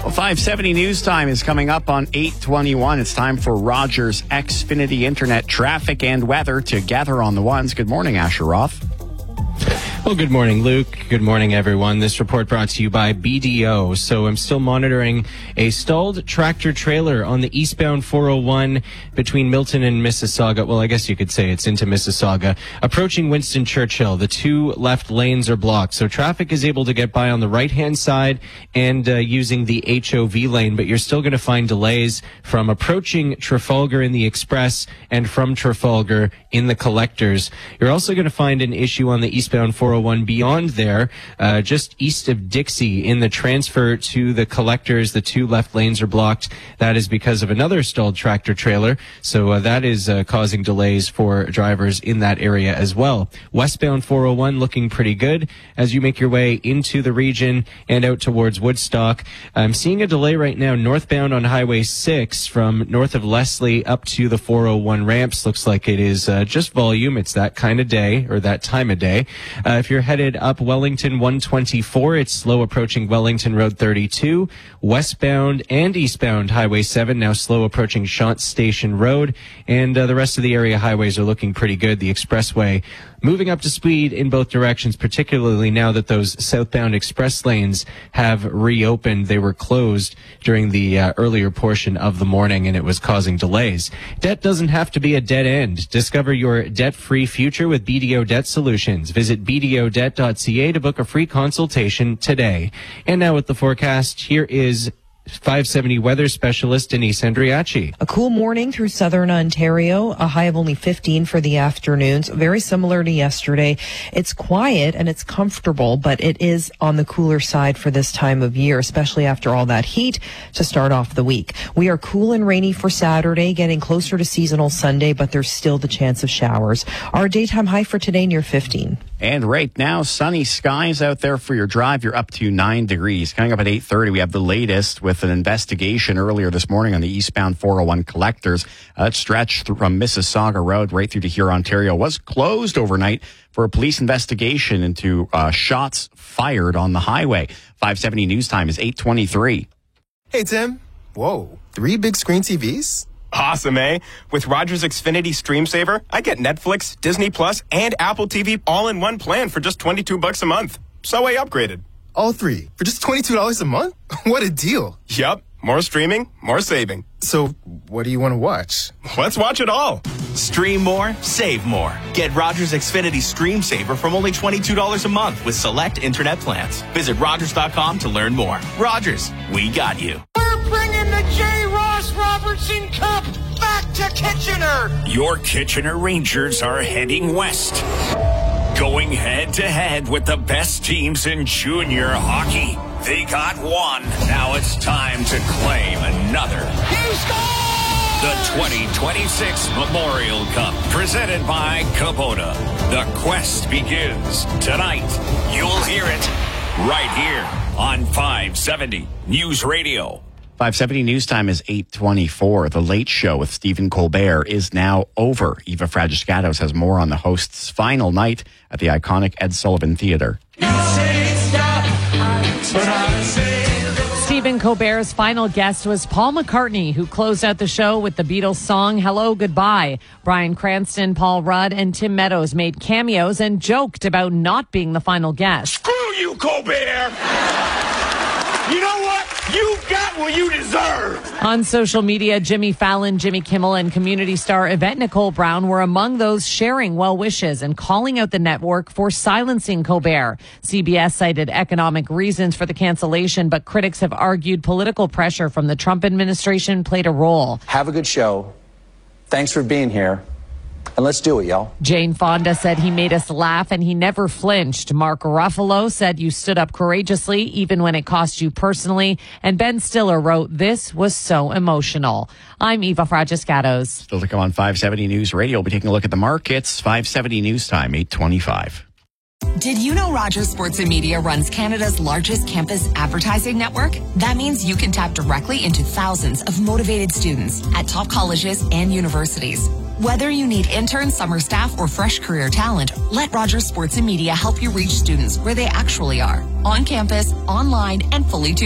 Well, 570 News Time is coming up on 8:21. It's time for Rogers Xfinity Internet traffic and weather together on the ones. Good morning, Asher Roth. Well, good morning, Luke. Good morning, everyone. This report brought to you by BDO. So I'm still monitoring a stalled tractor trailer on the eastbound 401 between Milton and Mississauga. Well, I guess you could say it's into Mississauga. Approaching Winston Churchill, the two left lanes are blocked. So traffic is able to get by on the right-hand side and using the HOV lane, but you're still going to find delays from approaching Trafalgar in the Express and from Trafalgar in the Collectors. You're also going to find an issue on the eastbound 401 beyond there, just east of Dixie in the transfer to the Collectors. The two left lanes are blocked. That is because of another stalled tractor trailer. So that is causing delays for drivers in that area as well. Westbound 401 looking pretty good as you make your way into the region and out towards Woodstock. I'm seeing a delay right now northbound on Highway 6 from north of Leslie up to the 401 ramps. Looks like it is just volume. It's that kind of day or that time of day. If you're headed up Wellington 124, it's slow approaching Wellington Road 32. Westbound and eastbound Highway 7 now slow approaching Shant Station Road. And the rest of the area highways are looking pretty good. The expressway moving up to speed in both directions, particularly now that those southbound express lanes have reopened. They were closed during the earlier portion of the morning, and it was causing delays. Debt doesn't have to be a dead end. Discover your debt-free future with BDO Debt Solutions. Visit bdodebt.ca to book a free consultation today. And now with the forecast, here is 570 weather specialist Denise Andriachi. A cool morning through southern Ontario, a high of only 15 for the afternoons, very similar to yesterday. It's quiet and it's comfortable, but it is on the cooler side for this time of year, especially after all that heat to start off the week. We are cool and rainy for Saturday, getting closer to seasonal Sunday, but there's still the chance of showers. Our daytime high for today near 15. And right now, sunny skies out there for your drive. You're up to 9 degrees. Coming up at 8:30, we have the latest with an investigation earlier this morning on the eastbound 401 Collectors. That stretch from Mississauga Road right through to here, Ontario, was closed overnight for a police investigation into shots fired on the highway. 570 News Time is 8:23. Hey, Tim. Whoa, 3 big screen TVs? Awesome, eh? With Rogers Xfinity Stream Saver, I get Netflix, Disney Plus, and Apple TV all in one plan for just $22 a month. So I upgraded. All 3 for just $22 a month? What a deal. Yup. More streaming, more saving. So what do you want to watch? Let's watch it all. Stream more, save more. Get Rogers Xfinity Stream Saver from only $22 a month with select internet plans. Visit Rogers.com to learn more. Rogers, we got you. We're bringing the J. Ross Robertson Cup back to Kitchener. Your Kitchener Rangers are heading west, going head-to-head with the best teams in junior hockey. They got one. Now it's time to claim another. He scored! The 2026 Memorial Cup, presented by Kubota. The quest begins tonight. You'll hear it right here on 570 News Radio. 570 News Time is 8:24. The Late Show with Stephen Colbert is now over. Eva Fragiscatos has more on the host's final night at the iconic Ed Sullivan Theatre. Stephen Colbert's final guest was Paul McCartney, who closed out the show with the Beatles song Hello, Goodbye. Bryan Cranston, Paul Rudd, and Tim Meadows made cameos and joked about not being the final guest. Screw you, Colbert! You know what? You got what you deserve! On social media, Jimmy Fallon, Jimmy Kimmel, and community star Yvette Nicole Brown were among those sharing well wishes and calling out the network for silencing Colbert. CBS cited economic reasons for the cancellation, but critics have argued political pressure from the Trump administration played a role. Have a good show. Thanks for being here. And let's do it, y'all. Jane Fonda said he made us laugh and he never flinched. Mark Ruffalo said you stood up courageously even when it cost you personally. And Ben Stiller wrote, this was so emotional. I'm Eva Fragiscatos. Still to come on 570 News Radio. We'll be taking a look at the markets. 570 News Time, 8:25. Did you know Rogers Sports and Media runs Canada's largest campus advertising network? That means you can tap directly into thousands of motivated students at top colleges and universities. Whether you need interns, summer staff, or fresh career talent, let Rogers Sports and Media help you reach students where they actually are, on campus, online, and fully tuned.